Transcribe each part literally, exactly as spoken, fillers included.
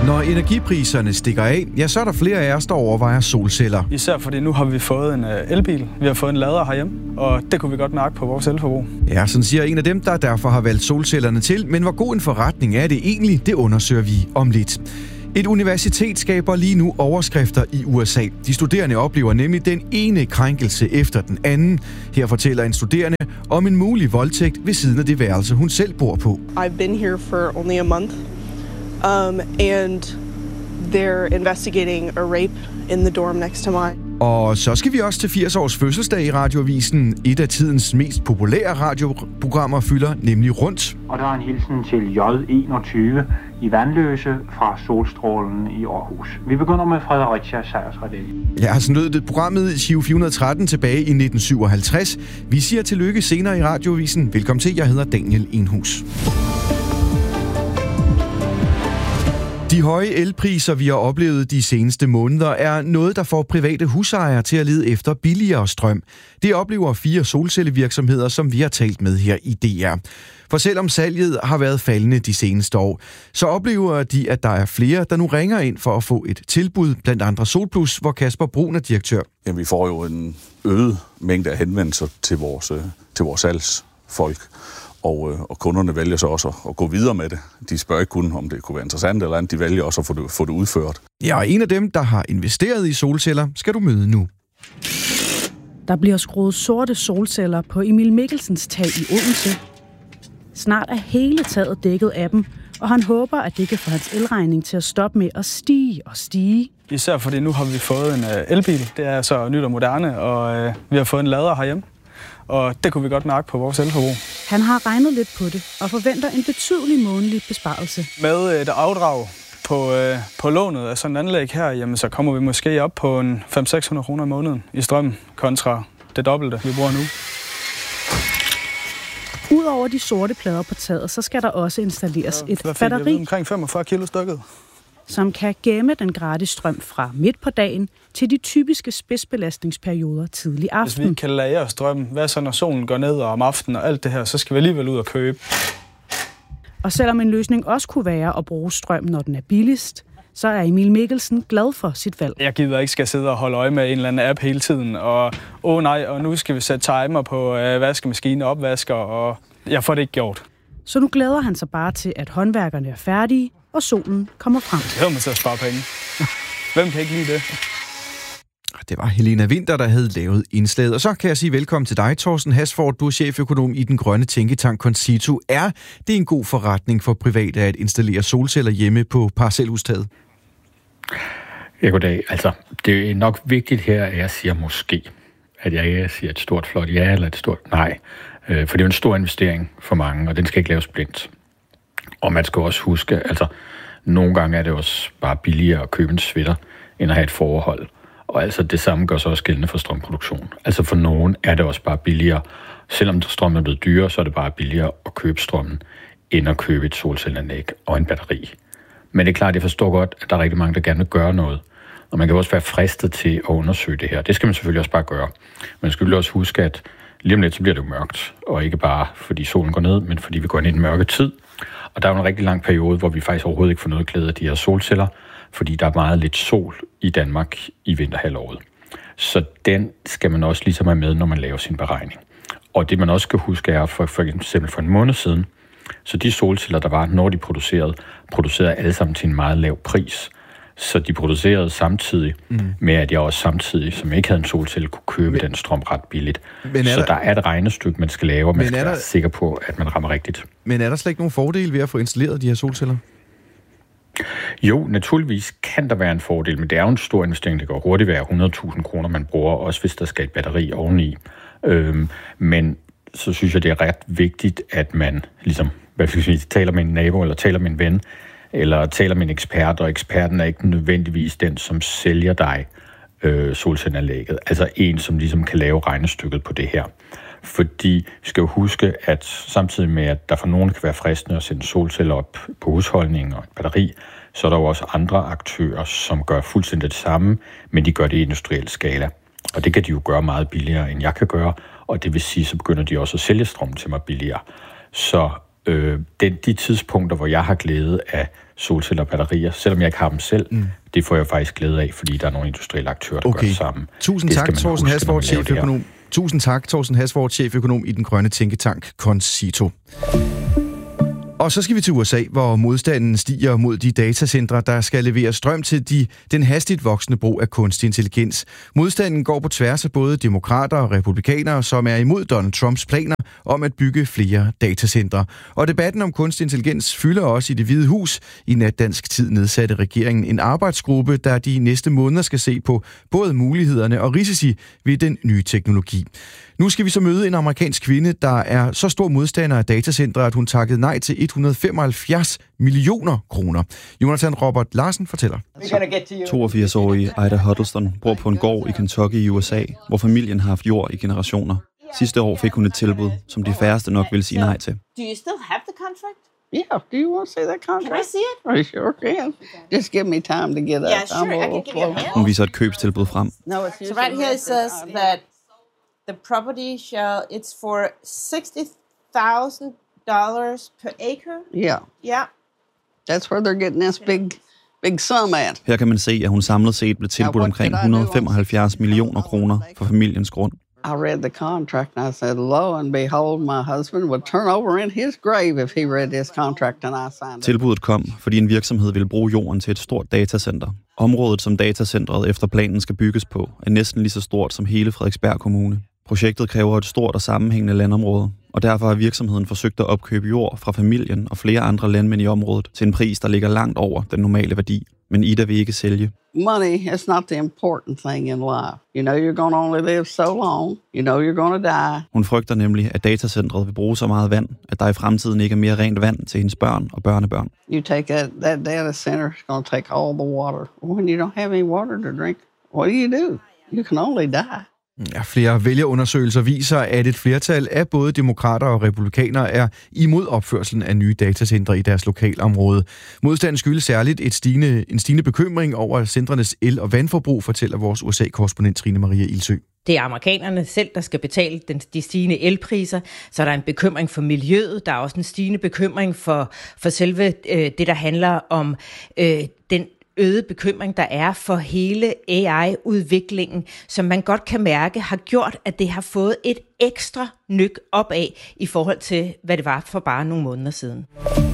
Når energipriserne stikker af, ja, så er der flere af os, der overvejer solceller. Især fordi nu har vi fået en elbil, vi har fået en lader herhjemme, og det kunne vi godt mærke på vores elforbrug. Ja, sådan siger en af dem, der derfor har valgt solcellerne til, men hvor god en forretning er det egentlig, det undersøger vi om lidt. Et universitet skaber lige nu overskrifter i U S A. De studerende oplever nemlig den ene krænkelse efter den anden. Her fortæller en studerende om en mulig voldtægt ved siden af det værelse, hun selv bor på. I've been here for only a month, um, and they're investigating a rape in the dorm next to mine. Og så skal vi også til firs års fødselsdag i Radioavisen. Et af tidens mest populære radioprogrammer fylder nemlig Rundt. Og der er en hilsen til J enogtyve i Vandløse fra Solstrålen i Aarhus. Vi begynder med Fredericia Sejrsredel. Ja, sådan lød det programmet i Giro fire hundrede og tretten tilbage i nitten syvoghalvtreds. Vi siger tillykke senere i Radioavisen. Velkommen til, jeg hedder Daniel Enhus. De høje elpriser, vi har oplevet de seneste måneder, er noget, der får private husejere til at lede efter billigere strøm. Det oplever fire solcellevirksomheder, som vi har talt med her i D R. For selvom salget har været faldende de seneste år, så oplever de, at der er flere, der nu ringer ind for at få et tilbud, blandt andre Solplus, hvor Kasper Brun er direktør. Jamen, vi får jo en øget mængde af henvendelser til vores, til vores salgsfolk. Og, og kunderne vælger så også at gå videre med det. De spørger ikke kun, om det kunne være interessant eller andet. De vælger også at få det, få det udført. Ja, og en af dem, der har investeret i solceller, skal du møde nu. Der bliver skruet sorte solceller på Emil Mikkelsens tag i Odense. Snart er hele taget dækket af dem, og han håber, at det kan få hans elregning til at stoppe med at stige og stige. Især fordi nu har vi fået en elbil. Det er så nyt og moderne, og øh, vi har fået en lader herhjemme. Og det kunne vi godt mærke på vores elforbrug. Han har regnet lidt på det og forventer en betydelig månedlig besparelse. Med et afdrag på, øh, på lånet af sådan et anlæg her, jamen, så kommer vi måske op på en fem hundrede til seks hundrede kroner om måneden i strøm kontra det dobbelte, vi bruger nu. Udover de sorte plader på taget, så skal der også installeres ja, et batteri, omkring femogfyrre kilo stykket, som kan gemme den gratis strøm fra midt på dagen til de typiske spidsbelastningsperioder tidlig aften. Hvis vi kan lagre strøm, hvad så når solen går ned og om aftenen og alt det her, så skal vi alligevel ud og købe. Og selvom en løsning også kunne være at bruge strøm, når den er billigst, så er Emil Mikkelsen glad for sit valg. Jeg gider ikke skal sidde og holde øje med en eller anden app hele tiden, og åh oh nej, og nu skal vi sætte timer på øh, vaskemaskine og opvasker, og jeg får det ikke gjort. Så nu glæder han sig bare til, at håndværkerne er færdige, og solen kommer frem. Det hedder man til at spare penge. Hvem kan ikke lide det? Det var Helena Winther, der havde lavet indslaget. Og så kan jeg sige velkommen til dig, Thorsten Hasford. Du er cheføkonom i den grønne tænketank Concito. Er det en god forretning for private at installere solceller hjemme på parcelhustaget? Ja, goddag. Altså, det er nok vigtigt her, at jeg siger måske. At jeg ikke siger et stort flot ja eller et stort nej. For det er jo en stor investering for mange, og den skal ikke laves blindt. Og man skal også huske, altså nogle gange er det også bare billigere at købe en sweater, end at have et forhold. Og altså det samme gør så også gældende for strømproduktion. Altså for nogen er det også bare billigere. Selvom strømmen er blevet dyrere, så er det bare billigere at købe strømmen, end at købe et solcelleanlæg og en batteri. Men det er klart, jeg forstår godt, at der er rigtig mange, der gerne vil gøre noget. Og man kan også være fristet til at undersøge det her. Det skal man selvfølgelig også bare gøre. Men man skal også huske, at lige om lidt, så bliver det jo mørkt. Og ikke bare fordi solen går ned, men fordi vi går ind i en mørke tid. Og der er jo en rigtig lang periode, hvor vi faktisk overhovedet ikke får noget glæde af de her solceller, fordi der er meget lidt sol i Danmark i vinterhalvåret. Så den skal man også ligesom have med, når man laver sin beregning. Og det man også skal huske er, for, for eksempel for en måned siden, så de solceller, der var, når de producerede, producerede alle sammen til en meget lav pris. Så de producerede samtidig mm. med, at jeg også samtidig, som ikke havde en solcelle, kunne købe men, den strøm ret billigt. Så der... der er et regnestykke, man skal lave, og man skal der... være sikker på, at man rammer rigtigt. Men er der slet ikke nogen fordel ved at få installeret de her solceller? Jo, naturligvis kan der være en fordel, men det er jo en stor investering. Det går hurtigt være hundrede tusind kroner, man bruger, også hvis der skal et batteri oveni. Øhm, men så synes jeg, det er ret vigtigt, at man ligesom, hvad skal vi sige, taler med en nabo eller taler med en ven, eller taler med en ekspert, og eksperten er ikke nødvendigvis den, som sælger dig øh, solcelleanlægget. Altså en, som ligesom kan lave regnestykket på det her. Fordi vi skal jo huske, at samtidig med, at der for nogen kan være fristende at sende solceller op på husholdningen og et batteri, så er der jo også andre aktører, som gør fuldstændig det samme, men de gør det i industriel skala. Og det kan de jo gøre meget billigere, end jeg kan gøre, og det vil sige, så begynder de også at sælge strøm til mig billigere. Så Øh, det, de tidspunkter, hvor jeg har glæde af solceller og batterier, selvom jeg ikke har dem selv, mm. det får jeg faktisk glæde af, fordi der er nogle industrielle aktører, der okay. gør det sammen. Tusind det tak, Thorsten Hasvoort, cheføkonom. Tusind tak, Thorsten Hasvoort, cheføkonom i den grønne tænketank Concito. Og så skal vi til U S A, hvor modstanden stiger mod de datacentre, der skal levere strøm til de, den hastigt voksende brug af kunstig intelligens. Modstanden går på tværs af både demokrater og republikanere, som er imod Donald Trumps planer om at bygge flere datacentre. Og debatten om kunstig intelligens fylder også i Det Hvide Hus. I nat dansk tid nedsatte regeringen en arbejdsgruppe, der de næste måneder skal se på både mulighederne og risici ved den nye teknologi. Nu skal vi så møde en amerikansk kvinde, der er så stor modstander af datacentre, at hun takkede nej til et hundrede femoghalvfjerds millioner kroner. Jonathan Robert Larsen fortæller. toogfirs-årige Ida Huddleston bor på en gård i Kentucky i U S A, hvor familien har haft jord i generationer. Sidste år fik hun et tilbud, som de færreste nok vil sige nej til. Do you still have the contract? Yeah, do you want to see that contract? Can I see it? I sure can. Just give me time to get up. Yeah, sure, I can give you a hand. Hun viser et købstilbud frem. No, so right here it says that the property shall, it's for sixty thousand dollars per acre. Yeah. Yeah. That's where they're getting this big, big sum at. Her kan man se, at hun samlet set blev tilbudt omkring et hundrede femoghalvfjerds millioner kroner for familiens grund. I read the contract and I said, lo and behold, my husband would turn over in his grave if he read this contract and I signed it. Tilbuddet kom, fordi en virksomhed ville bruge jorden til et stort datacenter. Området, som datacentret efter planen skal bygges på, er næsten lige så stort som hele Frederiksberg Kommune. Projektet kræver et stort og sammenhængende landområde, og derfor har virksomheden forsøgt at opkøbe jord fra familien og flere andre landmænd i området til en pris, der ligger langt over den normale værdi. Men Ida vil ikke sælge. Money is not the important thing in life. You know you're going to only live so long. You know you're going to die. Hun frygter nemlig, at datacentret vil bruge så meget vand, at der i fremtiden ikke er mere rent vand til hendes børn og børnebørn. You take that, that data center, it's going to take all the water. When you don't have any water to drink, what do you do? You can only die. Ja, flere vælgerundersøgelser viser, at et flertal af både demokrater og republikanere er imod opførselen af nye datacentre i deres lokalområde. Modstanden skyldes særligt et stigende, en stigende bekymring over centrenes el- og vandforbrug, fortæller vores U S A-korrespondent Trine Maria Ilsø. Det er amerikanerne selv, der skal betale den, de stigende elpriser, så er der en bekymring for miljøet, der er også en stigende bekymring for, for selve øh, det, der handler om øh, den øget bekymring, der er for hele A I-udviklingen, som man godt kan mærke har gjort, at det har fået et ekstra nyk opad i forhold til, hvad det var for bare nogle måneder siden.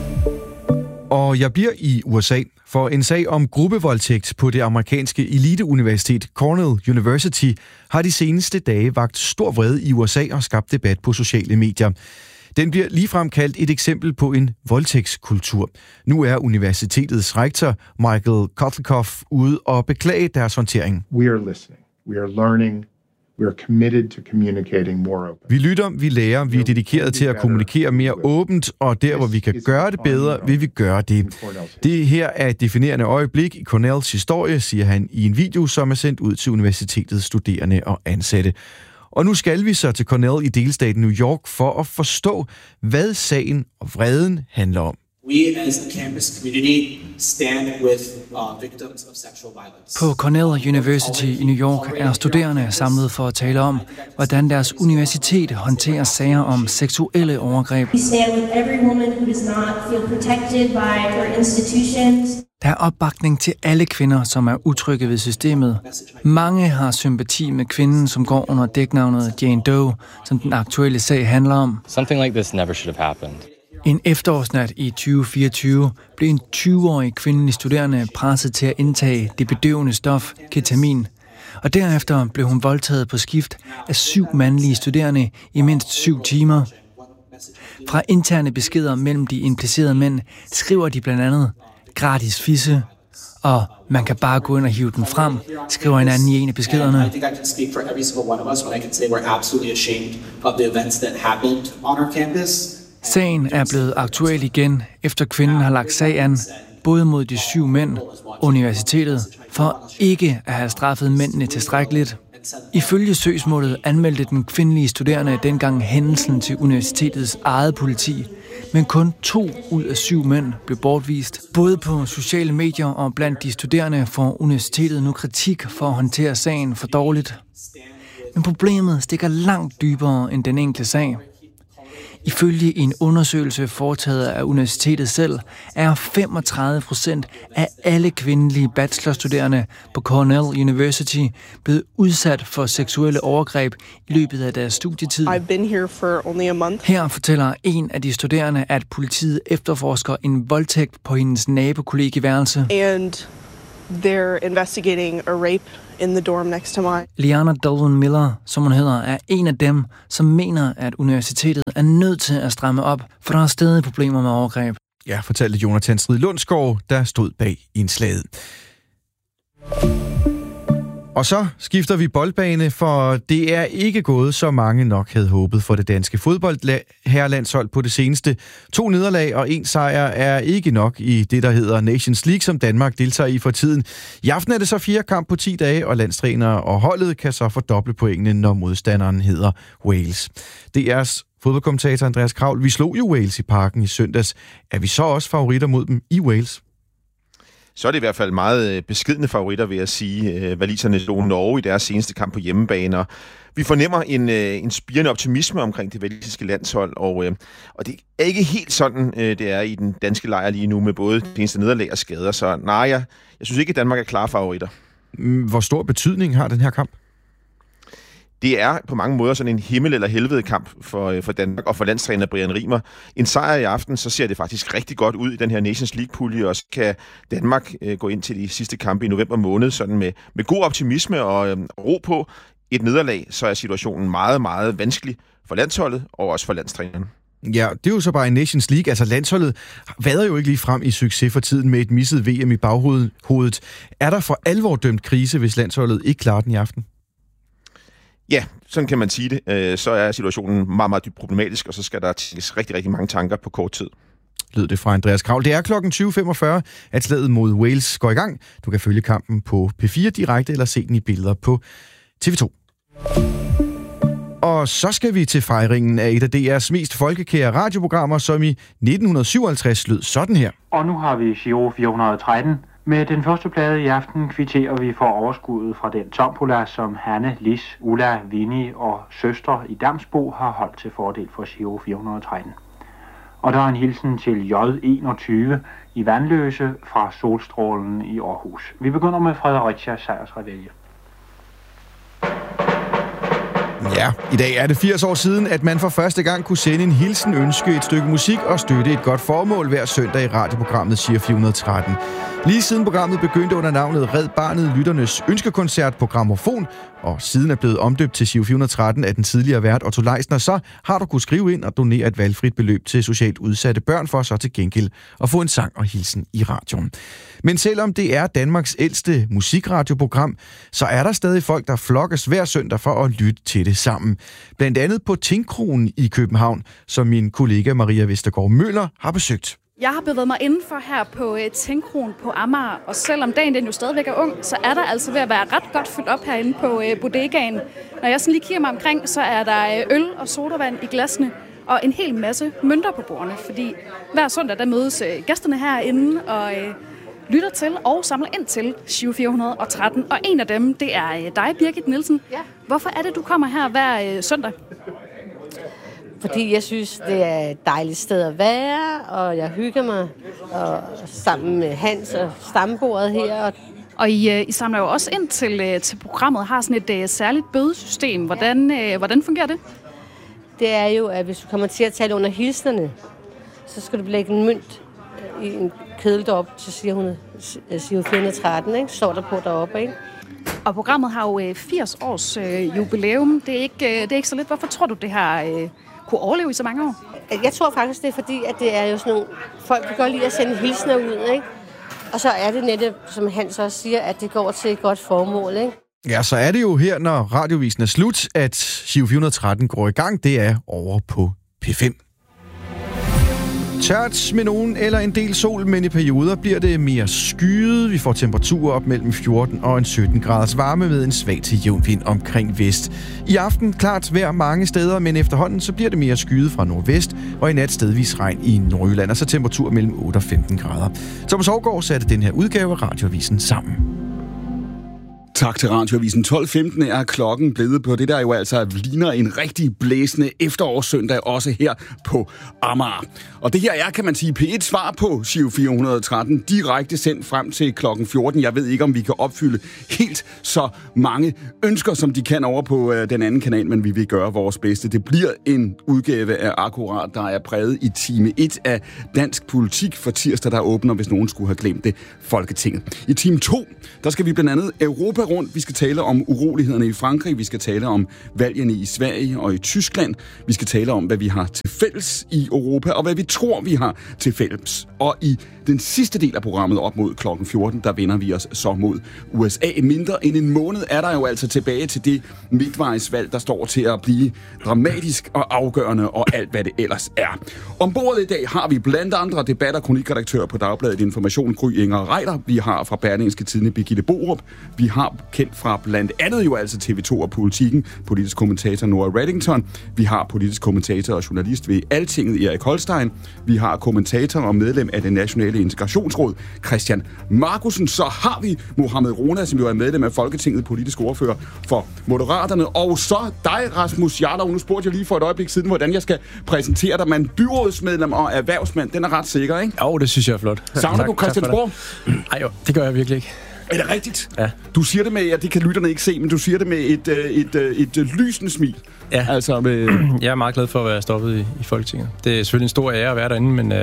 Og jeg bliver i U S A, for en sag om gruppevoldtægt på det amerikanske eliteuniversitet Cornell University har de seneste dage vakt stor vrede i U S A og skabt debat på sociale medier. Den bliver ligefrem kaldt et eksempel på en voldtægtskultur. Nu er universitetets rektor Michael Kotlikoff ude og beklage deres håndtering. We are listening. We are learning. We are committed to communicating more open. Vi lytter, vi lærer, vi er dedikeret til at kommunikere mere åbent, og der, hvor vi kan gøre det bedre, vil vi gøre det. Det her er et definerende øjeblik i Cornells historie, siger han i en video, som er sendt ud til universitetets studerende og ansatte. Og nu skal vi så til Cornell i delstaten New York for at forstå, hvad sagen og vreden handler om. We as a campus community stand with uh, victims of sexual violence. På Cornell University i New York er studerende samlet for at tale om, hvordan deres universitet håndterer sager om seksuelle overgreb. We stand with every woman who does not feel protected by her institutions. Der er opbakning til alle kvinder, som er utrygge ved systemet. Mange har sympati med kvinden, som går under dæknavnet Jane Doe, som den aktuelle sag handler om. Something like this never should have happened. En efterårsnat i tyve fireogtyve blev en tyve-årig kvindelig studerende presset til at indtage det bedøvende stof, ketamin. Og derefter blev hun voldtaget på skift af syv mandlige studerende i mindst syv timer. Fra interne beskeder mellem de implicerede mænd skriver de blandt andet gratis fisse, og man kan bare gå ind og hive den frem, skriver en anden i en af beskederne. I think I can speak for every single one of us when I can say we're absolutely ashamed of the events that happened on our campus. Sagen er blevet aktuel igen, efter kvinden har lagt sag an, både mod de syv mænd og universitetet, for ikke at have straffet mændene tilstrækkeligt. Ifølge søgsmålet anmeldte den kvindelige studerende dengang hændelsen til universitetets eget politi, men kun to ud af syv mænd blev bortvist. Både på sociale medier og blandt de studerende får universitetet nu kritik for at håndtere sagen for dårligt. Men problemet stikker langt dybere end den enkelte sag. Ifølge en undersøgelse foretaget af universitetet selv, er femogtredive procent af alle kvindelige bachelorstuderende på Cornell University blevet udsat for seksuelle overgreb i løbet af deres studietid. I've been here for only a month. Her fortæller en af de studerende, at politiet efterforsker en voldtægt på hendes nabokollegieværelse. And they're investigating a rape in the dorm next to mine. Liana Dalvin Miller, som hun hedder, er en af dem, som mener, at universitetet er nødt til at stramme op, for der er stadig problemer med overgreb. Ja, fortalte Jonathan Strid Lundsgaard, der stod bag indslaget. Og så skifter vi boldbane, for det er ikke gået, så mange nok havde håbet for det danske fodboldherrelandshold på det seneste. To nederlag og en sejr er ikke nok i det, der hedder Nations League, som Danmark deltager i for tiden. I aften er det så fire kamp på ti dage, og landstræner og holdet kan så fordoble pointene, når modstanderen hedder Wales. D R's fodboldkommentator Andreas Kravl, vi slog jo Wales i Parken i søndags. Er vi så også favoritter mod dem i Wales? Så er det i hvert fald meget beskedne favoritter, vil jeg sige. Waliserne slog Norge i deres seneste kamp på hjemmebane. Vi fornemmer en, en spirende optimisme omkring det walisiske landshold, og, og det er ikke helt sådan, det er i den danske lejr lige nu, med både det eneste nederlag og skader. Så nej, jeg, jeg synes ikke, at Danmark er klare favoritter. Hvor stor betydning har den her kamp? Det er på mange måder sådan en himmel- eller helvede-kamp for, for Danmark og for landstræner Brian Rimer. En sejr i aften, så ser det faktisk rigtig godt ud i den her Nations League-pulje, og så kan Danmark øh, gå ind til de sidste kampe i november måned sådan med, med god optimisme og øh, ro på. Et nederlag, så er situationen meget, meget vanskelig for landsholdet og også for landstræneren. Ja, det er jo så bare en Nations League. Altså landsholdet vader jo ikke lige frem i succes for tiden med et misset V M i baghovedet. Er der for alvor dømt krise, hvis landsholdet ikke klarer den i aften? Ja, sådan kan man sige det. Så er situationen meget, meget dybt problematisk, og så skal der tænkes rigtig, rigtig mange tanker på kort tid. Lød det fra Andreas Kravl. Det er klokken tyve femogfyrre, at slaget mod Wales går i gang. Du kan følge kampen på P fire direkte, eller se den i billeder på T V to. Og så skal vi til fejringen af et af D R's mest folkekære radioprogrammer, som i nitten syvoghalvtreds lød sådan her. Og nu har vi Giro fire hundrede og tretten. Med den første plade i aften kvitterer vi for overskuddet fra den tombola, som Hanne, Lis, Ulla, Vinnie og søstre i Damsbo har holdt til fordel for Giro fire hundrede og tretten. Og der er en hilsen til J enogtyve i Vandløse fra Solstrålen i Aarhus. Vi begynder med Fredericia sejrsrevelje. Ja, i dag er det firs år siden, at man for første gang kunne sende en hilsen, ønske et stykke musik og støtte et godt formål hver søndag i radioprogrammet Giro fire hundrede og tretten. Lige siden programmet begyndte under navnet Red Barnet Lytternes Ønskekoncert på Grammofon, og siden er blevet omdøbt til Giro fire hundrede og tretten af den tidligere vært Otto Leisner, så har du kunnet skrive ind og donere et valgfrit beløb til socialt udsatte børn for så til gengæld at få en sang og hilsen i radioen. Men selvom det er Danmarks ældste musikradioprogram, så er der stadig folk, der flokkes hver søndag for at lytte til det sammen. Blandt andet på Tingkronen i København, som min kollega Maria Vestergaard Møller har besøgt. Jeg har bevæget mig indenfor her på uh, Tingkronen på Amager, og selvom dagen den jo stadigvæk er ung, så er der altså ved at være ret godt fyldt op herinde på uh, bodegaen. Når jeg sådan lige kigger mig omkring, så er der uh, øl og sodavand i glasene, og en hel masse mønter på bordene, fordi hver søndag der mødes uh, gæsterne herinde og uh, lytter til og samler ind til Giro fire hundrede og tretten. Og en af dem, det er uh, dig, Birgit Nielsen. Ja. Hvorfor er det, du kommer her hver uh, søndag? Fordi jeg synes, det er et dejligt sted at være, og jeg hygger mig og sammen med Hans og stambordet her. Og I, I samler jo også ind til, til programmet, har sådan et uh, særligt bødesystem. Hvordan, uh, hvordan fungerer det? Det er jo, at hvis du kommer til at tale under hilsnerne, så skal du lægge en mønt i en kedel deroppe til Giro fire hundrede og tretten, ikke? Står der på deroppe, ikke? Og programmet har jo firs års øh, jubilæum. Det er, ikke, øh, det er ikke så lidt. Hvorfor tror du, det har øh, kunne overleve i så mange år? Jeg tror faktisk, det er fordi, at det er jo sådan nogle... Folk kan godt lide at sende hilsner ud, ikke? Og så er det netop, som Hans også siger, at det går til et godt formål, ikke? Ja, så er det jo her, når radiovisen er slut, at Giro fire hundrede og tretten går i gang. Det er over på P fem. Tørt med nogen eller en del sol, men i perioder bliver det mere skyet. Vi får temperaturer op mellem fjorten og en sytten graders varme med en svag til jævn vind omkring vest. I aften klart vejr mange steder, men efterhånden så bliver det mere skyet fra nordvest, og i nat stedvis regn i Nordjylland, og så temperatur mellem otte og femten grader. Thomas Aagaard satte den her udgave af Radioavisen sammen. Tak til Radioavisen. tolv femten er klokken blevet på det, der jo altså ligner en rigtig blæsende efterårssøndag, også her på Amager. Og det her er, kan man sige, P et svar på Giro fire hundrede og tretten, direkte sendt frem til klokken fjorten. Jeg ved ikke, om vi kan opfylde helt så mange ønsker, som de kan over på øh, den anden kanal, men vi vil gøre vores bedste. Det bliver en udgave af Akkurat, der er præget i time et af dansk politik for tirsdag, der åbner, hvis nogen skulle have glemt det, Folketinget. I time to, der skal vi blandt andet Europa rundt. Vi skal tale om urolighederne i Frankrig, vi skal tale om valgene i Sverige og i Tyskland. Vi skal tale om, hvad vi har til fælles i Europa, og hvad vi tror, vi har til fælles. Og i den sidste del af programmet op mod klokken fjorten, der vender vi os så mod U S A. Mindre end en måned er der jo altså tilbage til det midtvejsvalg, der står til at blive dramatisk og afgørende, og alt hvad det ellers er. Ombordet i dag har vi blandt andre debat- og kronikredaktør på Dagbladet Information, Gry Inger Reiter. Vi har fra Berlingske Tidende Birgitte Borup. Vi har kendt fra blandt andet jo altså T V to og Politikken, politisk kommentator Nora Reddington. Vi har politisk kommentator og journalist ved Altinget Erik Holstein. Vi har kommentator og medlem af det nationale integrationsråd Christian Markusen. Så har vi Mohamed Rona, som jo er medlem af Folketinget, politisk ordfører for Moderaterne. Og så dig, Rasmus Jarlov. Nu spurgte jeg lige for et øjeblik siden, hvordan jeg skal præsentere dig. Man byrådsmedlem og erhvervsmand, den er ret sikker, ikke? Jo, det synes jeg er flot. Savner du Christiansborg? Nej jo, det gør jeg virkelig ikke. Er det rigtigt? Ja. Du siger det med, ja, det kan lytterne ikke se, men du siger det med et, et, et, et lysende smil. Ja, altså med... jeg er meget glad for at være stoppet i, i Folketinget. Det er selvfølgelig en stor ære at være derinde, men øh,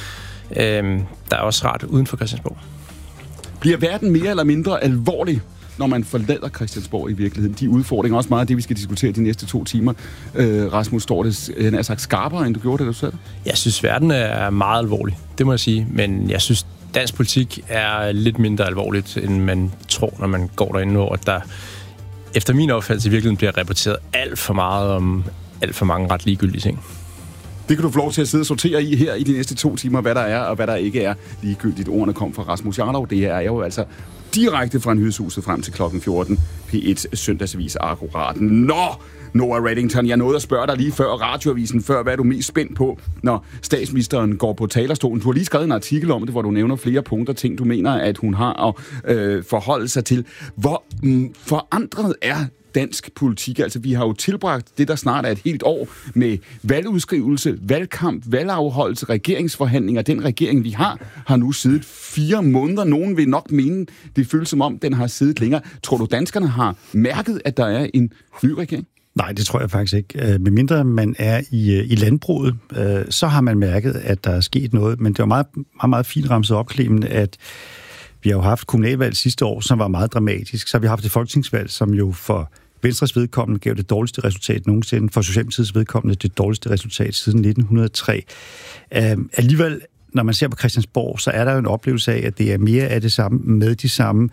øh, der er også rart uden for Christiansborg. Bliver verden mere eller mindre alvorlig, når man forlader Christiansborg i virkeligheden? De udfordringer, også meget af det, vi skal diskutere de næste to timer. Øh, Rasmus, står det, han er sagt skarpere, end du gjorde det, da du sagde det? Jeg synes, verden er meget alvorlig, det må jeg sige. Men jeg synes, dansk politik er lidt mindre alvorligt, end man tror, når man går derinde, hvor der efter min opfattelse i virkeligheden bliver rapporteret alt for meget om alt for mange ret ligegyldige ting. Det kan du få lov til at sidde og sortere i her i de næste to timer, hvad der er og hvad der ikke er ligegyldigt. Ordene kom fra Rasmus Jarlov. Det er jo altså direkte fra Nyhedshuset frem til klokken fjorten. P et søndagsavis Akkurat. Nå, Nora Reddington, jeg nåede at spørge dig lige før Radioavisen, før hvad er du mest spændt på, når statsministeren går på talerstolen. Du har lige skrevet en artikel om det, hvor du nævner flere punkter, ting du mener, at hun har at øh, forholde sig til. Hvor mm, forandret er dansk politik? Altså, vi har jo tilbragt det, der snart er et helt år med valgudskrivelse, valgkamp, valgafholdelse, regeringsforhandlinger. Den regering, vi har, har nu siddet fire måneder. Nogen vil nok mene, det føles som om, den har siddet længere. Tror du, danskerne har mærket, at der er en ny regering? Nej, det tror jeg faktisk ikke. Med mindre man er i, i landbruget, så har man mærket, at der er sket noget. Men det var meget, meget, meget fint ramset op, Clemen, at vi har jo haft kommunalvalg sidste år, som var meget dramatisk. Så har vi haft et folketingsvalg, som jo for Venstres vedkommende gav det dårligste resultat nogensinde. For Socialdemokratiets vedkommende det dårligste resultat siden nitten hundrede og tre. Uh, alligevel, når man ser på Christiansborg, så er der jo en oplevelse af, at det er mere af det samme med de samme.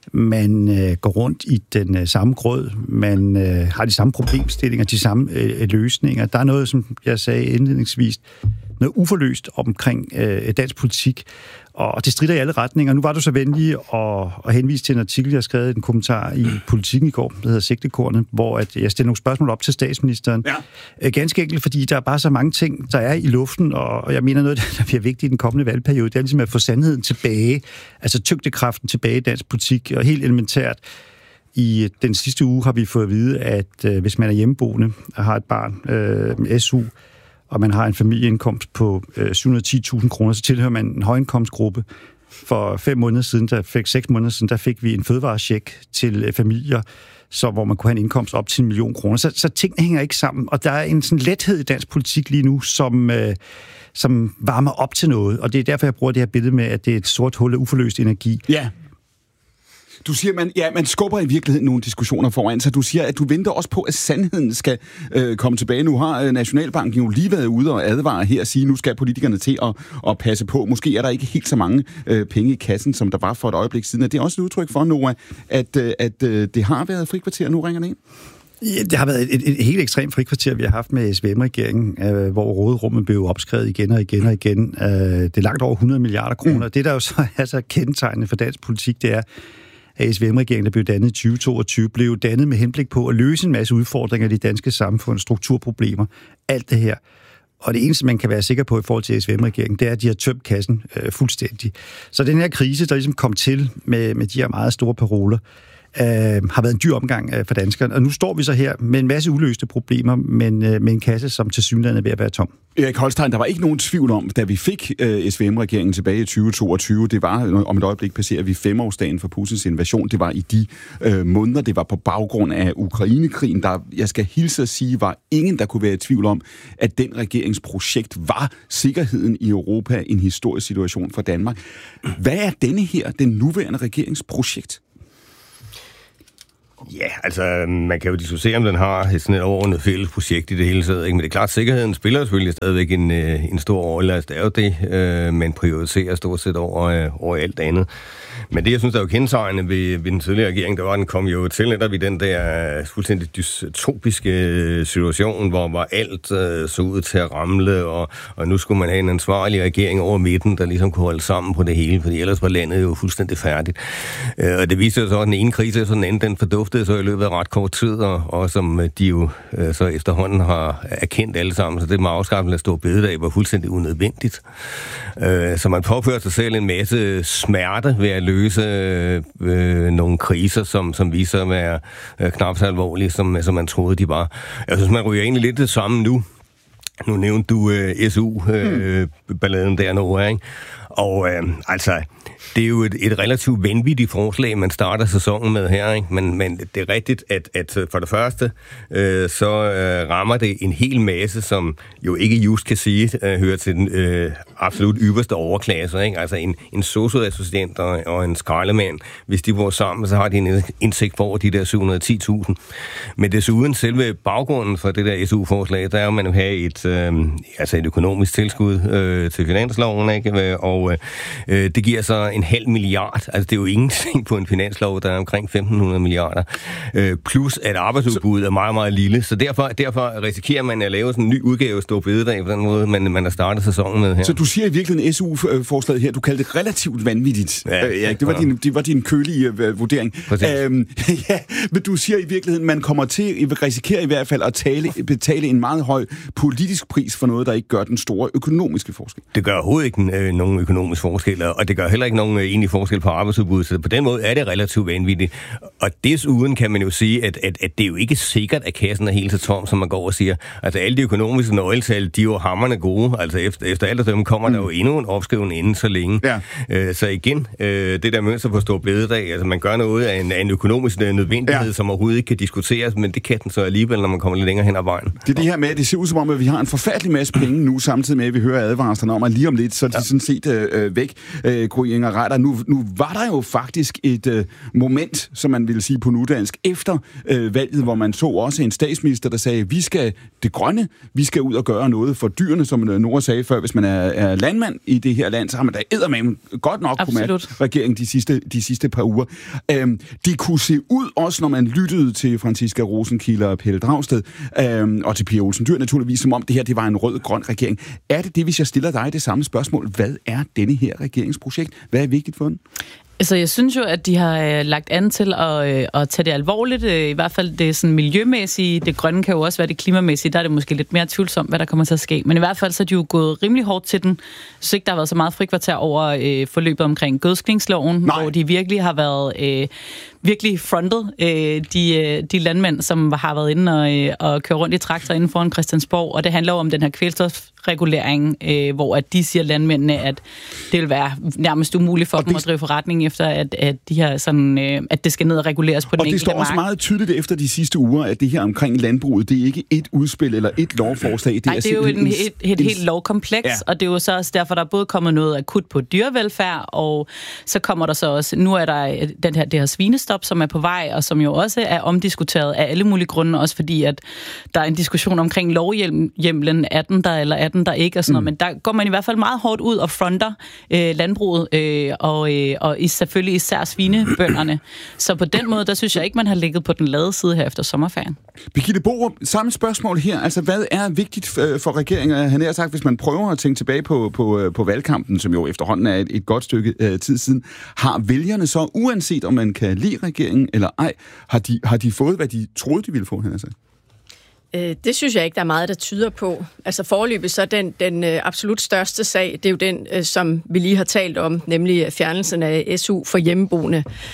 Man uh, går rundt i den uh, samme grød. Man uh, har de samme problemstillinger, de samme uh, løsninger. Der er noget, som jeg sagde indledningsvis, noget uforløst omkring uh, dansk politik. Og det strider i alle retninger. Nu var du så venlig at, at henvise til en artikel, jeg har skrevet en kommentar i Politikken i går, der hedder Sigtekornet, hvor at jeg stiller nogle spørgsmål op til statsministeren. Ja. Ganske enkelt, fordi der er bare så mange ting, der er i luften, og jeg mener noget, der bliver vigtigt i den kommende valgperiode, det er ligesom at få sandheden tilbage, altså tyngdekraften tilbage i dansk politik, og helt elementært. I den sidste uge har vi fået at vide, at øh, hvis man er hjemmeboende og har et barn øh, med S U, og man har en familieindkomst på øh, syv hundrede og ti tusind kroner, så tilhører man en højindkomstgruppe. For fem måneder siden, der fik seks måneder siden, der fik vi en fødevarecheck til øh, familier, så, hvor man kunne have en indkomst op til en million kroner. Så, så tingene hænger ikke sammen, og der er en sådan lethed i dansk politik lige nu, som, øh, som varmer op til noget, og det er derfor, jeg bruger det her billede med, at det er et sort hul af uforløst energi. Ja. Du siger, man, ja, man skubber i virkeligheden nogle diskussioner foran sig. Du siger, at du venter også på, at sandheden skal øh, komme tilbage. Nu har øh, Nationalbanken jo lige været ude og advare her og sige, nu skal politikerne til at, at passe på. Måske er der ikke helt så mange øh, penge i kassen, som der var for et øjeblik siden. Er det også et udtryk for, Noah, at, øh, at øh, det har været frikvarter, nu ringer det ind? Ja, det har været et, et, et helt ekstremt frikvarter, vi har haft med S V M-regeringen, øh, hvor råderummet blev opskrevet igen og igen og igen. Øh, det er langt over hundrede milliarder kroner. Mm. Det, der jo så er så kendetegnende for dansk politik, det er, at S V M-regeringen, der blev dannet i tyve toogtyve, blev dannet med henblik på at løse en masse udfordringer i det danske samfund, strukturproblemer, alt det her. Og det eneste, man kan være sikker på i forhold til S V M-regeringen, det er, at de har tømt kassen øh, fuldstændig. Så den her krise, der ligesom kom til med, med de her meget store paroler, øh, har været en dyr omgang øh, for danskerne. Og nu står vi så her med en masse uløste problemer, men øh, med en kasse, som til synligheden er ved at være tom. Erik Holstein, der var ikke nogen tvivl om, da vi fik øh, S V M-regeringen tilbage i tyve toogtyve, det var, om et øjeblik passerer vi femårsdagen for Putins invasion, det var i de øh, måneder, det var på baggrund af Ukrainekrigen, der, jeg skal hilse at sige, var ingen, der kunne være i tvivl om, at den regeringsprojekt var sikkerheden i Europa en historisk situation for Danmark. Hvad er denne her, den nuværende regeringsprojekt? Ja, altså, man kan jo diskutere, om den har sådan et overordnet fælles projekt i det hele taget, ikke? Men det er klart, at sikkerheden spiller selvfølgelig stadigvæk en, en stor rolle, altså det er jo det, øh, man prioriterer stort set over, øh, over alt andet. Men det, jeg synes, der er jo kendetegnende ved, ved den tidligere regering, der var, den kom jo til netop i den der fuldstændig dystopiske situation, hvor, hvor alt øh, så ud til at ramle, og, og nu skulle man have en ansvarlig regering over midten, der ligesom kunne holde sammen på det hele, fordi ellers var landet jo fuldstændig færdigt. Øh, og det viste sig så, at den ene krise og den anden, den forduftede så i løbet af ret kort tid, og, og som de jo øh, så efterhånden har erkendt alle sammen, så det med afskaffelsen af store bededag var fuldstændig unødvendigt. Øh, så man påførte sig selv en masse smerte ved at løse øh, nogle kriser, som, som viser at være øh, knap så alvorlige, som, som man troede, de var. Jeg synes, man ryger egentlig lidt det samme nu. Nu nævnte du øh, S U-balladen øh, dernede, ikke? Og øh, altså, det er jo et, et relativt vanvittigt forslag, man starter sæsonen med her, ikke? Men, men det er rigtigt, at, at for det første, øh, så øh, rammer det en hel masse, som jo ikke just kan sige, øh, hører til den øh, absolut ypperste overklasse, ikke? Altså en, en socioassistent og, og en skraldemand, hvis de bor sammen, så har de en indsigt for over de der syv hundrede og ti tusind. Men desuden selve baggrunden for det der S U-forslag, der er jo, man vil have et, øh, altså et økonomisk tilskud øh, til finansloven, ikke? Og øh, det giver så en halv milliard. Altså, det er jo ingenting på en finanslov, der er omkring femten hundrede milliarder. Øh, plus, at arbejdsudbuddet er meget, meget lille. Så derfor, derfor risikerer man at lave sådan en ny udgave af Store Bededag på den måde, man, man har startet sæsonen med her. Så du siger i virkeligheden S U-forslaget her, du kaldte det relativt vanvittigt. Ja, øh, ja, det, var ja. din, det var din kølige uh, vurdering. Øhm, ja, men du siger i virkeligheden, man kommer til, risikerer i hvert fald at tale, betale en meget høj politisk pris for noget, der ikke gør den store økonomiske forskel. Det gør overhovedet ikke øh, nogen økonomisk forskel, og det gør heller ikke nogen egentlig forskel på arbejdsudbuddet, så på den måde er det relativt vanvittigt. Og desuden kan man jo sige, at, at, at det er jo ikke sikkert, at kassen er helt så tom, som man går og siger. Altså alle de økonomiske nøgletal, de er jo hamrende gode. Altså efter, efter alt af dem kommer mm. der jo endnu en opskrivning inden så længe. Ja. Øh, så igen, øh, det der mønster på Store Bededag, altså man gør noget af en, af en økonomisk nødvendighed, ja. som overhovedet ikke kan diskuteres, men det kan den så alligevel, når man kommer lidt længere hen ad vejen. Det er det her med, at det ser ud som om, at vi har en forfærdelig masse penge nu, samtidig med, at vi hører advarslerne om, at lige om lidt, så er de ja. sådan set øh, væk. Øh, Gry Inger Reiter, nu, nu var der jo faktisk et øh, moment, som man ville sige på nudansk, efter øh, valget, hvor man så også en statsminister, der sagde, vi skal det grønne, vi skal ud og gøre noget for dyrene, som Nora sagde før, hvis man er, er landmand i det her land, så har man da eddermame godt nok på med regeringen de sidste, de sidste par uger. Øhm, det kunne se ud også, når man lyttede til Franciska Rosenkilde og Pelle Dragsted, øhm, og til Pia Olsen Dyhr naturligvis, som om det her det var en rød-grøn regering. Er det det, hvis jeg stiller dig det samme spørgsmål? Hvad er denne her regeringsprojekt? Hvad er vigtigt for den? Altså, jeg synes jo, at de har øh, lagt an til at, øh, at tage det alvorligt. Øh, I hvert fald det sådan miljømæssige. Det grønne kan jo også være det klimamæssige. Der er det måske lidt mere tvivlsomt, hvad der kommer til at ske. Men i hvert fald så er de jo gået rimelig hårdt til den. Jeg synes ikke, der har været så meget frikvarter over øh, forløbet omkring gødskningsloven, Nej. hvor de virkelig har været øh, virkelig frontet øh, de, de landmænd, som har været inde og, øh, og køre rundt i traktor inden foran Christiansborg. Og det handler jo om den her kvælstofregulering, øh, hvor at de siger landmændene, at det vil være nærmest umuligt for og dem det... at drive forretning efter, at, at, de her sådan, øh, at det skal ned og reguleres på den enkelte mark. Og det står også meget tydeligt efter de sidste uger, at det her omkring landbruget, det er ikke et udspil eller et lovforslag. Det Nej, er, det er jo en, et, et, et helt lovkompleks, ja. og det er jo så også derfor, der er både kommet noget akut på dyrevelfærd, og så kommer der så også, nu er der den her, det her svinestop, som er på vej, og som jo også er omdiskuteret af alle mulige grunde, også fordi, at der er en diskussion omkring lovhjemlen, er den der eller er den der ikke, og sådan mm. noget, men der går man i hvert fald meget hårdt ud og fronter øh, landbruget, øh, og, øh, og selvfølgelig især svinebønderne. Så på den måde, der synes jeg ikke, man har ligget på den lade side her efter sommerferien. Birgitte Borup, samme spørgsmål her. Altså, hvad er vigtigt for regeringen? Han har sagt, hvis man prøver at tænke tilbage på, på, på valgkampen, som jo efterhånden er et, et godt stykke uh, tid siden, har vælgerne så, uanset om man kan lide regeringen eller ej, har de, har de fået, hvad de troede, de ville få, han har sagt? Det synes jeg ikke, der er meget, der tyder på. Altså foreløbig så den, den absolut største sag, det er jo den, som vi lige har talt om, nemlig fjernelsen af S U for hjemmeboende.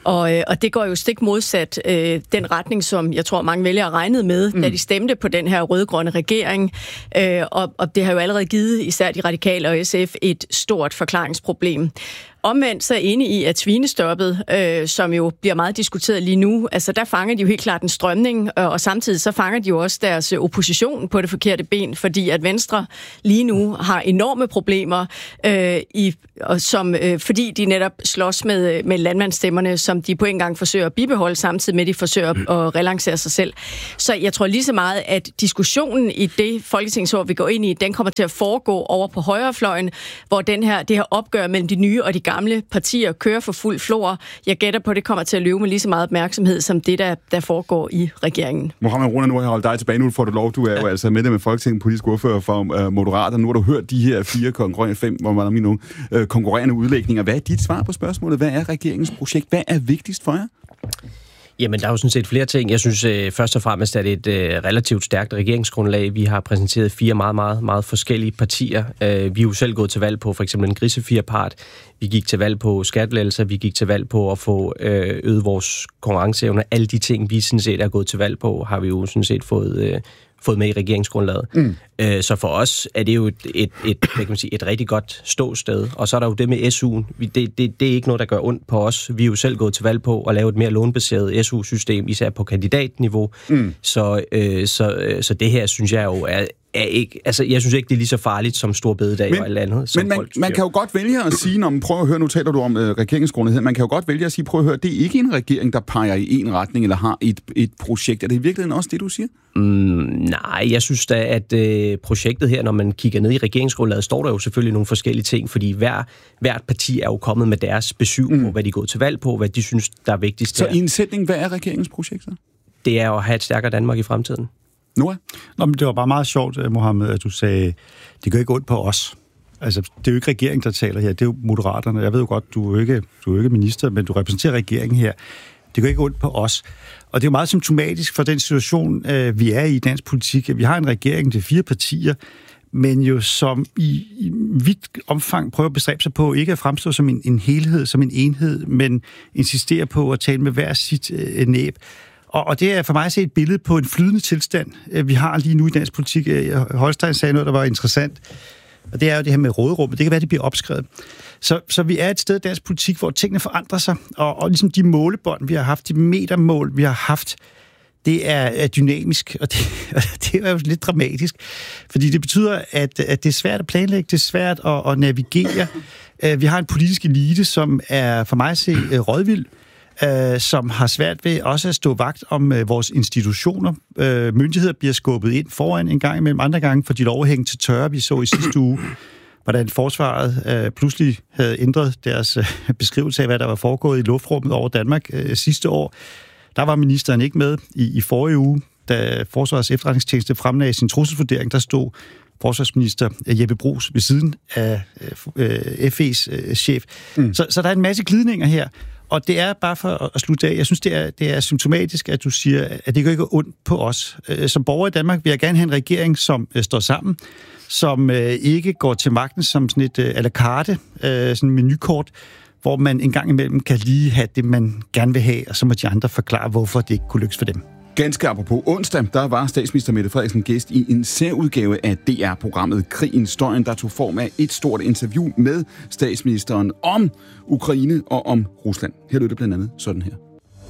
Og, øh, og det går jo stik modsat øh, den retning, som jeg tror mange vælgere regnede med, mm. da de stemte på den her rød-grønne regering. Øh, og, og det har jo allerede givet især de radikale og S F et stort forklaringsproblem. Omvendt så er jeg enig i, at svinestoppet, øh, som jo bliver meget diskuteret lige nu, altså der fanger de jo helt klart en strømning, og, og samtidig så fanger de jo også deres opposition på det forkerte ben, fordi at Venstre lige nu har enorme problemer, øh, i, og som, øh, fordi de netop slås med, med landmandsstemmerne, som de på en gang forsøger at bibeholde, samtidig med at de forsøger at relancere sig selv. Så jeg tror lige så meget, at diskussionen i det folketingsår, vi går ind i, den kommer til at foregå over på højrefløjen, hvor den her, det her opgør mellem de nye og de gamle partier kører for fuld flor. Jeg gætter på, at det kommer til at løbe med lige så meget opmærksomhed, som det, der, der foregår i regeringen. Mohammed Rona, nu har jeg holdt dig tilbage. Nu får du lov. Du er jo altså med det med Folketinget, politisk ordfører for uh, Moderaterne. Nu har du hørt de her fire konkurrerende, fem, hvor man er mine nu, uh, konkurrerende udlægninger. Hvad er dit svar på spørgsmålet? Hvad er regeringens projekt? Hvad er vigtigst for jer? Jamen, der er jo sådan set flere ting. Jeg synes øh, først og fremmest, at det er et øh, relativt stærkt regeringsgrundlag. Vi har præsenteret fire meget, meget, meget forskellige partier. Øh, vi er jo selv gået til valg på for eksempel en grisefirepart. Vi gik til valg på skattelettelser. Vi gik til valg på at få øh, øget vores konkurrenceevne. Alle de ting, vi sådan set er gået til valg på, har vi jo sådan set fået... Øh, fået med i regeringsgrundlaget. Mm. Øh, så for os er det jo et, et, et, hvad kan man sige, et rigtig godt ståsted. Og så er der jo det med S U'en. Det, det, det er ikke noget, der gør ondt på os. Vi er jo selv gået til valg på at lave et mere lånbaseret S U-system, især på kandidatniveau. Mm. Så, øh, så, øh, så det her, synes jeg jo er... Er ikke, altså, jeg synes ikke, det er lige så farligt som stor bededag og alt andet. Men man, man kan jo godt vælge at sige, når man prøver at høre, nu taler du om øh, regeringsgrundlaget, man kan jo godt vælge at sige, prøv at høre, det er ikke en regering, der peger i en retning eller har et, et projekt. Er det i virkeligheden også det, du siger? Mm, nej, jeg synes da, at øh, projektet her, når man kigger ned i regeringsgrundlaget, står der jo selvfølgelig nogle forskellige ting, fordi hver, hvert parti er jo kommet med deres besyv mm. på, hvad de er gået til valg på, hvad de synes, der er vigtigst. Så i en sætning, hvad er regeringens projekt så? Det er at have et stærkere Danmark i fremtiden. Noah? Nå, men det var bare meget sjovt, Mohammed, at du sagde, det gør ikke ondt på os. Altså, det er jo ikke regeringen, der taler her, det er jo Moderaterne. Jeg ved jo godt, du er ikke, du er ikke minister, men du repræsenterer regeringen her. Det gør ikke ondt på os. Og det er jo meget symptomatisk for den situation, vi er i i dansk politik. Vi har en regering til fire partier, men jo som i, i vidt omfang prøver at bestræbe sig på ikke at fremstå som en, en helhed, som en enhed, men insistere på at tale med hver sit øh, næb. Og, og det er for mig at se et billede på en flydende tilstand, vi har lige nu i dansk politik. Holstein sagde noget, der var interessant, og det er jo det her med råderummet. Det kan være, det bliver opskrevet. Så, så vi er et sted i dansk politik, hvor tingene forandrer sig, og, og ligesom de målebånd, vi har haft, de metermål, vi har haft, det er, er dynamisk, og det, det er jo lidt dramatisk, fordi det betyder, at, at det er svært at planlægge, det er svært at, at navigere. Vi har en politisk elite, som er for mig at se rådvild, Uh, som har svært ved også at stå vagt om uh, vores institutioner. Uh, myndigheder bliver skubbet ind foran en gang imellem, andre gange for de overhæng til tørre. Vi så i sidste uge, hvordan forsvaret uh, pludselig havde ændret deres uh, beskrivelse af, hvad der var foregået i luftrummet over Danmark uh, sidste år. Der var ministeren ikke med i, i forrige uge, da Forsvarets efterretningstjeneste fremlagde sin trusselsvurdering. Der stod forsvarsminister Jeppe Bruus ved siden af uh, F E's uh, chef. Mm. Så, så der er en masse glidninger her. Og det er bare for at slutte af, jeg synes, det er, det er symptomatisk, at du siger, at det gør ikke ondt på os. Som borger i Danmark vil jeg gerne have en regering, som står sammen, som ikke går til magten som sådan et à la carte, sådan en menukort, hvor man en gang imellem kan lige have det, man gerne vil have, og så må de andre forklare, hvorfor det ikke kunne lykkes for dem. Ganske apropos onsdag, der var statsminister Mette Frederiksen gæst i en særudgave af D R-programmet Krigens Støjen, der tog form af et stort interview med statsministeren om Ukraine og om Rusland. Her lød det blandt andet sådan her.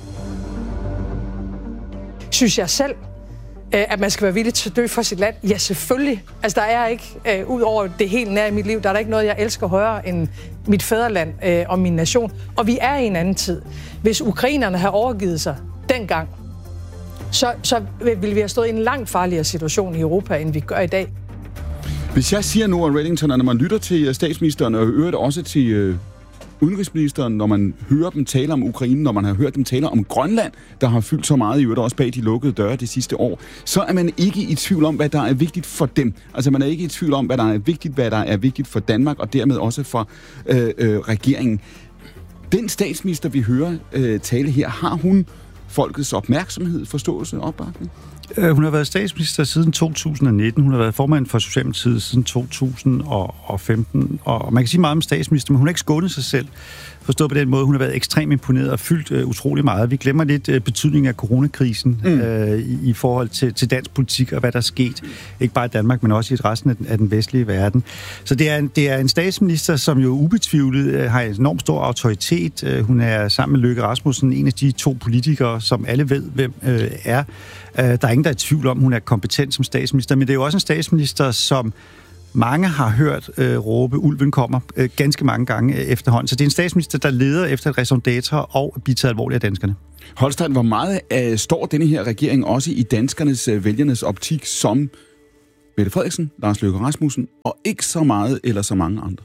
Synes jeg selv, at man skal være villig til at dø for sit land? Ja, selvfølgelig. Altså, der er ikke, uh, ud over det helt nære i mit liv, der er der ikke noget, jeg elsker højere end mit fædreland uh, og min nation. Og vi er i en anden tid. Hvis ukrainerne har overgivet sig dengang, Så, så vil vi have stået i en langt farligere situation i Europa, end vi gør i dag. Hvis jeg siger nu, at Reddington, når man lytter til statsministeren, og øvrigt også til øh, udenrigsministeren, når man hører dem tale om Ukraine, når man har hørt dem tale om Grønland, der har fyldt så meget i øvrigt også bag de lukkede døre det sidste år, så er man ikke i tvivl om, hvad der er vigtigt for dem. Altså man er ikke i tvivl om, hvad der er vigtigt, hvad der er vigtigt for Danmark, og dermed også for øh, øh, regeringen. Den statsminister, vi hører øh, tale her, har hun folkets opmærksomhed, forståelse og opbakning? Hun har været statsminister siden to tusind nitten. Hun har været formand for Socialdemokratiet siden to tusind femten. Og man kan sige meget om statsminister, men hun har ikke skånet sig selv Forstået på den måde, hun har været ekstremt imponeret og fyldt øh, utrolig meget. Vi glemmer lidt øh, betydningen af coronakrisen mm. øh, i, i forhold til, til dansk politik og hvad der er sket. Ikke bare i Danmark, men også i resten af den, af den vestlige verden. Så det er, en, det er en statsminister, som jo ubetvivlet øh, har en enormt stor autoritet. Øh, hun er sammen med Løkke Rasmussen en af de to politikere, som alle ved, hvem øh, er. Øh, der er ingen, der er i tvivl om, hun er kompetent som statsminister, men det er jo også en statsminister, som mange har hørt øh, råbe, ulven kommer, øh, ganske mange gange øh, efterhånden. Så det er en statsminister, der leder efter et raison d'être og bliver taget alvorligt af danskerne. Holstein, hvor meget øh, står denne her regering også i danskernes, øh, vælgernes optik som Mette Frederiksen, Lars Løkke Rasmussen, og ikke så meget eller så mange andre?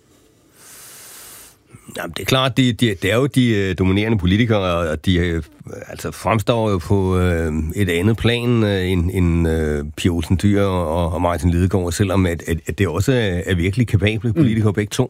Jamen, det er klart, det, det, det er jo de uh, dominerende politikere, og de uh, altså, fremstår jo på uh, et andet plan uh, end, end uh, Pia Olsen Dyhr og, og Martin Lidegaard, selvom at, at, at det også er, er virkelig kapable politikere mm. begge to.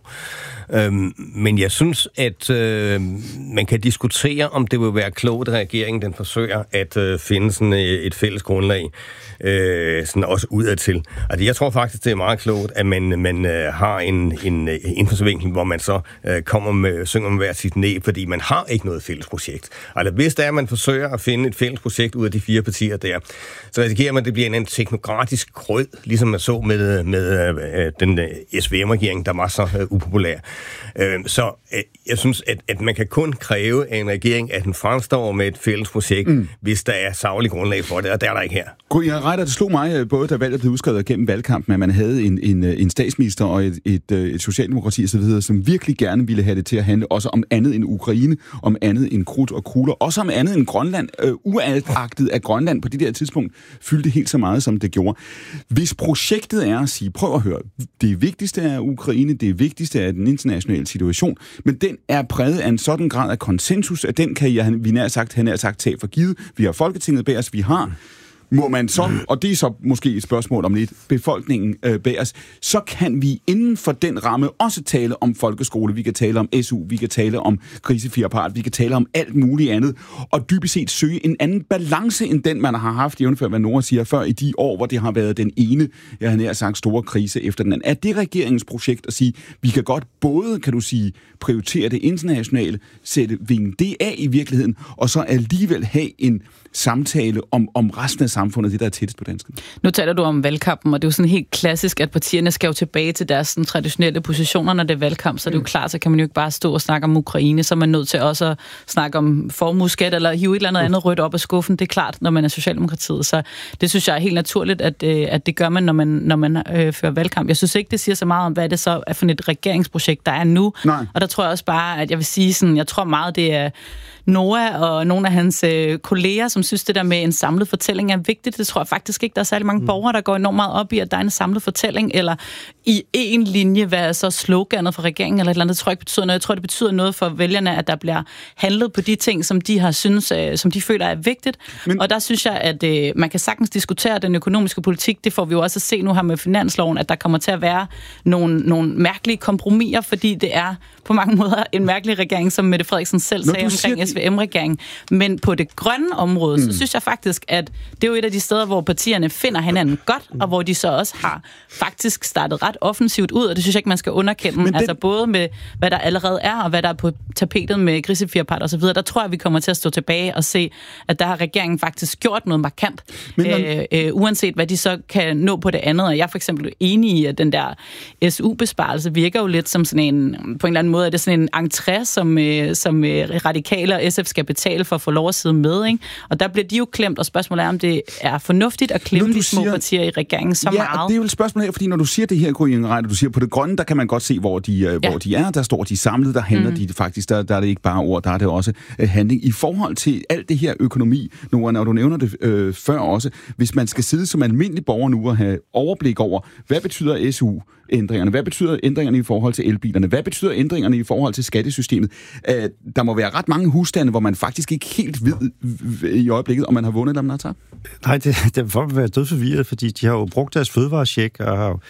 Um, men jeg synes, at uh, man kan diskutere, om det vil være klogt, at regeringen den forsøger at uh, finde sådan et, et fælles grundlag, uh, sådan også udadtil. Altså, jeg tror faktisk, det er meget klogt, at man, man uh, har en, en indfaldsvinkel, hvor man så uh, kommer med, synger med hver sit næ, fordi man har ikke noget fælles projekt. Altså, hvis det er, at man forsøger at finde et fælles projekt ud af de fire partier der, så risikerer man, at det bliver en, en teknokratisk krød, ligesom man så med, med uh, den uh, S V M-regering, der var så uh, upopulær. Uh, så uh, jeg synes, at, at man kan kun kræve af en regering, at den fremstår med et fælles projekt, mm. hvis der er saglig grundlag for det, og der er der ikke her. Gud, jeg retter, det slog mig, både da valget blev udskrevet gennem valgkampen, at man havde en, en, en statsminister og et, et, et socialdemokrati osv., som virkelig gerne ville have det til at handle også om andet end Ukraine, om andet end krudt og kugler, også om andet end Grønland, øh, uagtet at Grønland på det der tidspunkt fyldte helt så meget, som det gjorde. Hvis projektet er at sige, prøv at høre, det vigtigste er Ukraine, det vigtigste er den internationale situation, men den er præget af en sådan grad af konsensus, at den kan jeg, vi nær sagt, han er sagt, tage for givet. Vi har Folketinget bag os, vi har må man så, og det er så måske et spørgsmål om lidt, befolkningen øh, bag os, så kan vi inden for den ramme også tale om folkeskole, vi kan tale om S U, vi kan tale om krisefirepart, vi kan tale om alt muligt andet, og dybest set søge en anden balance, end den man har haft, jævnfør hvad Nora siger før, i de år, hvor det har været den ene, jeg har nær sagt, store krise efter den anden. Er det regeringens projekt at sige, vi kan godt både, kan du sige, prioritere det internationale, sætte vingen det af i virkeligheden, og så alligevel have en samtale om, om resten af samfundet, det der er tættest på danskerne. Nu taler du om valgkampen, og det er jo sådan helt klassisk, at partierne skal jo tilbage til deres sådan, traditionelle positioner, når det er valgkamp, så mm. det er jo klart, så kan man jo ikke bare stå og snakke om Ukraine, så er man nødt til også at snakke om formueskat, eller hive et eller andet mm. andet rødt op af skuffen. Det er klart, når man er Socialdemokratiet, så det synes jeg er helt naturligt, at, at det gør man, når man, når man øh, fører valgkamp. Jeg synes ikke, det siger så meget om, hvad det så er for et regeringsprojekt, der er nu. Nej. Og der tror jeg også bare, at jeg vil sige sådan, jeg tror meget, det er Noah og nogle af hans øh, kolleger, som synes, det der med en samlet fortælling er vigtigt. Det tror jeg faktisk ikke, der er særlig mange mm. borgere, der går enormt meget op i, at der er en samlet fortælling, eller i en linje, hvad er så sloganet for regeringen, eller et eller andet. Det tror jeg ikke betyder noget. Jeg tror, det betyder noget for vælgerne, at der bliver handlet på de ting, som de har synes, øh, som de føler er vigtigt. Men... Og der synes jeg, at øh, man kan sagtens diskutere den økonomiske politik. Det får vi jo også at se nu her med finansloven, at der kommer til at være nogle, nogle mærkelige kompromiser, fordi det er på mange måder en mærkelig regering, som Mette Frederiksen selv sagde omkring S V M-regeringen. Men på det grønne område, mm. så synes jeg faktisk, at det er jo et af de steder, hvor partierne finder hinanden godt, og hvor de så også har faktisk startet ret offensivt ud, og det synes jeg ikke, man skal underkende. Den... Altså både med, hvad der allerede er, og hvad der er på tapetet med grisefirepart og så videre. Der tror jeg, vi kommer til at stå tilbage og se, at der har regeringen faktisk gjort noget markant, Men, øh, øh, uanset hvad de så kan nå på det andet. Og jeg er for eksempel enig i, at den der S U-besparelse virker jo lidt som sådan en, på en eller anden måde, er det sådan en entré, som, øh, som øh, radikale og S F skal betale for at få lov at sidde med, ikke? Og der bliver de jo klemt, og spørgsmålet er, om det er fornuftigt at klemme de små siger, partier i regeringen så ja, meget. Ja, det er jo et spørgsmål her, fordi når du siger det her, Gry, du siger på det grønne, der kan man godt se, hvor de, ja. hvor de er. Der står de samlet, der handler mm. de faktisk, der, der er det ikke bare ord, der er det også uh, handling. I forhold til alt det her økonomi, Nora, når du nævner det øh, før også, hvis man skal sidde som almindelig borger nu og have overblik over, hvad betyder S U ændringerne? Hvad betyder ændringerne i forhold til elbilerne? Hvad betyder ændringerne i forhold til skattesystemet? Uh, der må være ret mange husstande, hvor man faktisk ikke helt ved i øjeblikket, om man har vundet eller man har tabt. Nej, det, det folk vil være dødforvirret, fordi de har jo brugt deres fødevarecheck og har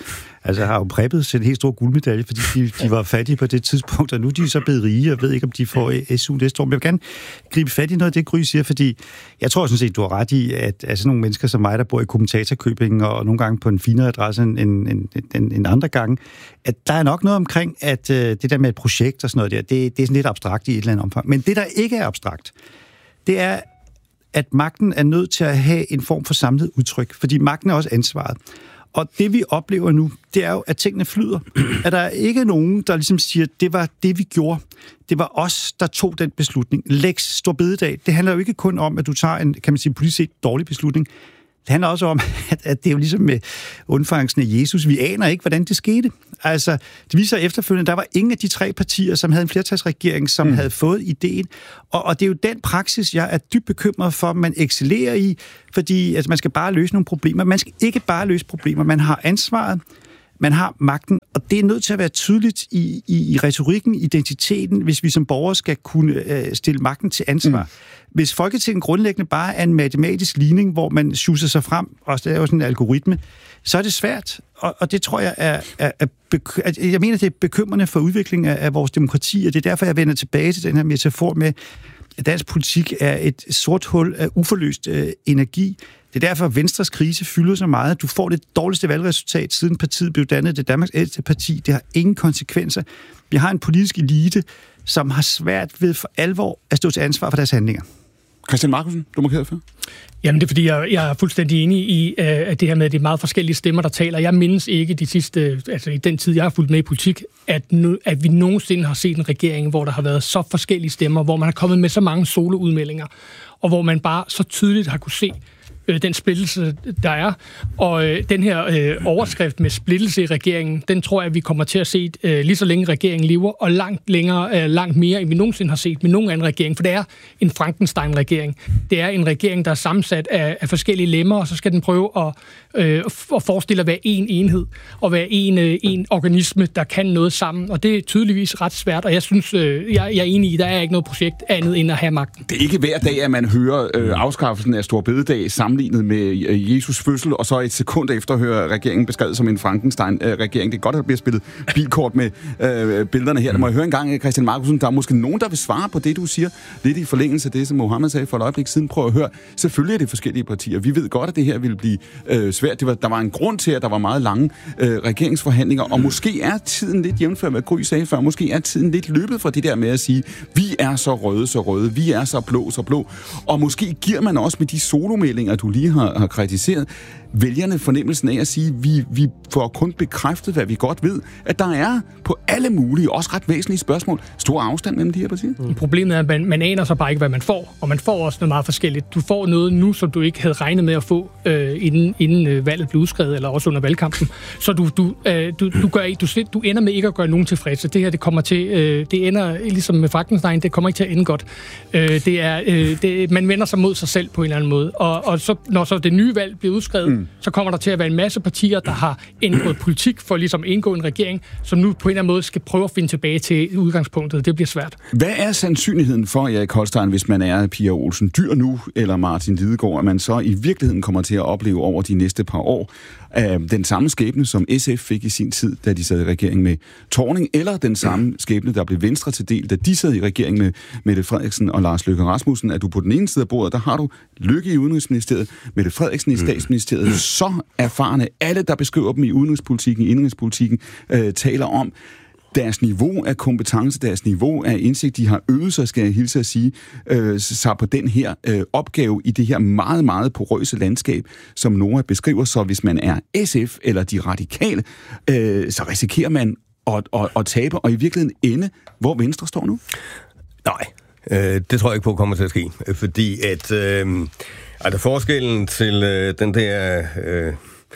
Altså har jo præppet til en helt stor guldmedalje, fordi de, de var fattige på det tidspunkt, og nu er de så blevet rige, og ved ikke, om de får S U næste år. Men jeg vil gerne gribe fat i noget af det, Gry siger, fordi jeg tror sådan set, du har ret i, at altså, nogle mennesker som mig, der bor i Kommentatorkøbing, og nogle gange på en finere adresse end, end, end, end andre gange, at der er nok noget omkring, at uh, det der med et projekt og sådan noget der, det, det er sådan lidt abstrakt i et eller andet omfang. Men det, der ikke er abstrakt, det er, at magten er nødt til at have en form for samlet udtryk, fordi magten er også ansvaret. Og det, vi oplever nu, det er jo, at tingene flyder. At der er ikke nogen, der ligesom siger, det var det, vi gjorde. Det var os, der tog den beslutning. Lex Store Bededag, det handler jo ikke kun om, at du tager en, kan man sige, politisk set dårlig beslutning. Det handler også om, at, at det er jo ligesom med undfangelsen af Jesus. Vi aner ikke, hvordan det skete. Altså, det viser efterfølgende, der var ingen af de tre partier, som havde en flertalsregering, som mm. havde fået ideen. Og, og det er jo den praksis, jeg er dybt bekymret for, man excellerer i, fordi altså, man skal bare løse nogle problemer. Man skal ikke bare løse problemer. Man har ansvaret, man har magten, og det er nødt til at være tydeligt i, i, i retorikken, identiteten, hvis vi som borgere skal kunne øh, stille magten til ansvar. Mm. Hvis Folketinget grundlæggende bare er en matematisk ligning, hvor man schusser sig frem, og det er jo sådan en algoritme, så er det svært, og, og det tror jeg er, er, er beky- jeg mener, det er bekymrende for udviklingen af, af vores demokrati, og det er derfor, jeg vender tilbage til den her metafor med, at dansk politik er et sort hul af uforløst øh, energi. Det er derfor, at Venstres krise fylder så meget. Du får det dårligste valgresultat, siden partiet blev dannet. Det er Danmarks ældste parti. Det har ingen konsekvenser. Vi har en politisk elite, som har svært ved for alvor at stå til ansvar for deres handlinger. Christian Markussen, du markerede før. Jamen det er fordi, jeg, jeg er fuldstændig enig i, at det her med, at det er meget forskellige stemmer, der taler. Jeg mindes ikke de sidste, altså i den tid, jeg har fulgt med i politik, at, nu, at vi nogensinde har set en regering, hvor der har været så forskellige stemmer, hvor man har kommet med så mange soloudmeldinger, og hvor man bare så tydeligt har kunne se øh, den splittelse, der er. Og øh, den her øh, overskrift med splittelse i regeringen, den tror jeg, vi kommer til at se øh, lige så længe regeringen lever, og langt længere, øh, langt mere, end vi nogensinde har set med nogen anden regering. For det er en Frankenstein-regering. Det er en regering, der er sammensat af, af forskellige lemmer, og så skal den prøve at, øh, at forestille at være en enhed, og være en, øh, en organisme, der kan noget sammen. Og det er tydeligvis ret svært, og jeg synes, øh, jeg, jeg er enig i, der er ikke noget projekt andet end at have magten. Det er ikke hver dag, at man hører øh, afskaffelsen af Store Bededag sammenlignet med øh, Jesus fødsel, og så et sekund efter hører regeringen beskrevet som en Frankenstein-regering. Det er godt, at der bliver spillet bilkort med øh, billederne her. Der må jeg høre en gang, Christian Markussen, der er måske nogen, der vil svare på det, du siger, lidt i forlængelse af det, som Mohammed sagde for et øjeblik siden. Prøv at høre. Selvfølgelig er det forskellige partier. Vi ved godt, at det her ville blive øh, svært. Det var, der var en grund til, at der var meget lange øh, regeringsforhandlinger, og måske er tiden lidt jævnfør, hvad Gry sagde før, måske er tiden lidt løbet fra det der med at sige, vi er så røde, så røde, vi er så blå, så blå. Og måske giver man også med de solomeldinger, du lige har, har kritiseret, vælgerne fornemmelsen af at sige, at vi, vi får kun bekræftet, hvad vi godt ved, at der er på alle mulige, også ret væsentlige spørgsmål, stor afstand mellem de her partier. Mm. Problemet er, at man, man aner så bare ikke, hvad man får, og man får også noget meget forskelligt. Du får noget nu, som du ikke havde regnet med at få, øh, inden, inden øh, valget blev udskrevet, eller også under valgkampen. Så du, du, øh, du, du, gør, du, du ender med ikke at gøre nogen tilfredse. Det her, det kommer til, øh, det ender ligesom med Frankenstein, det kommer ikke til at ende godt. Øh, det er, øh, det, man vender sig mod sig selv på en eller anden måde, og, og så, når så det nye valg bliver udskrevet, mm. så kommer der til at være en masse partier, der har ændret politik for ligesom at indgå en regering, som nu på en eller anden måde skal prøve at finde tilbage til udgangspunktet. Det bliver svært. Hvad er sandsynligheden for, Erik Holstein, hvis man er Pia Olsen Dyhr nu, eller Martin Lidegaard, at man så i virkeligheden kommer til at opleve over de næste par år øh, den samme skæbne, som S F fik i sin tid, da de sad i regering med Thorning, eller den samme skæbne, der blev Venstre til del, da de sad i regering med Mette Frederiksen og Lars Løkke Rasmussen, at du på den ene side af bordet, der har du Løkke i Udenrigsministeriet, Mette Frederiksen i Statsministeriet, så erfarne, alle der beskriver dem i udenrigspolitikken, i indrigspolitikken, øh, taler om deres niveau af kompetence, deres niveau af indsigt, de har øvet sig, skal jeg hilse at sige, øh, sig på den her øh, opgave i det her meget, meget porøse landskab, som Nora beskriver. Så hvis man er S F eller de radikale, øh, så risikerer man at, at, at tabe, og i virkeligheden ende, hvor Venstre står nu? Nej, øh, det tror jeg ikke på kommer til at ske, fordi at øh, altså forskellen til øh, den der... Øh,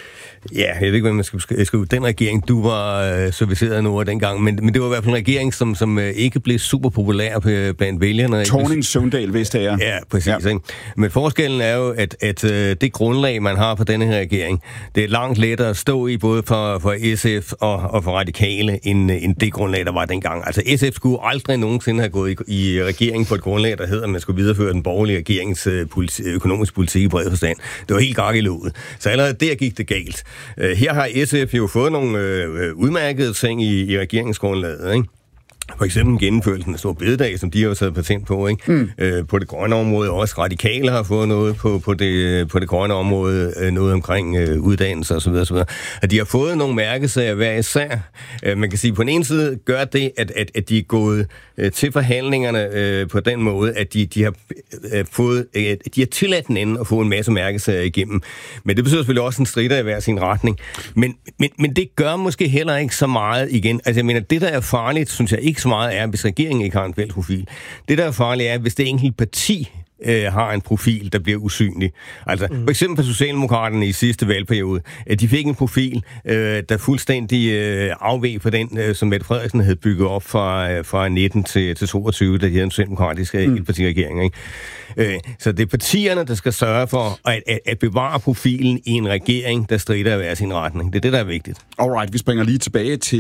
Ja, jeg ved ikke, hvad man skal skrive. Den regering, du var øh, serviceret nu dengang, men, men det var i hvert fald en regering, som, som øh, ikke blev super populær blandt vælgerne. Thorning Søvndal, hvis det er. Ja, præcis. Ja. Ikke? Men forskellen er jo, at, at øh, det grundlag, man har for denne her regering, det er langt lettere at stå i, både for, for S F og, og for radikale, end, end det grundlag, der var dengang. Altså S F skulle aldrig nogensinde have gået i, i regeringen på et grundlag, der hedder, at man skulle videreføre den borgerlige regerings øh, politi- økonomiske politik i bred forstand. Det var helt gak i låget. Så allerede der gik det galt. Øh, her har S F jo fået nogle øh, udmærkede ting i, i regeringsgrundlaget, ikke? For eksempel gennemførelsen af stor bededag, som de har taget patent på, ikke? Mm. Øh, på det grønne område. Også radikale har fået noget på, på, det, på det grønne område, øh, noget omkring øh, uddannelse osv. osv. At de har fået nogle mærkesager hver især. Øh, man kan sige, på den ene side gør det, at, at, at de er gået øh, til forhandlingerne øh, på den måde, at de, de har øh, fået, øh, de har tilladt den ende at få en masse mærkesager igennem. Men det betyder selvfølgelig også en strider i hver sin retning. Men, men, men det gør måske heller ikke så meget igen. Altså jeg mener, det der er farligt, synes jeg ikke så meget er, hvis regeringen ikke har en fælles profil. Det, der er farligt, er, hvis det enkelte parti øh, har en profil, der bliver usynlig. Altså, mm. for eksempel for Socialdemokraterne i sidste valgperiode, at de fik en profil, øh, der fuldstændig øh, afveg på den, øh, som Mette Frederiksen havde bygget op fra, øh, fra nitten til, til toogtyve, da de havde en socialdemokratisk mm. etpartiregering, ikke? Øh, så det er partierne, der skal sørge for at, at, at bevare profilen i en regering, der strider af hver sin retning. Det er det, der er vigtigt. Alright, vi springer lige tilbage til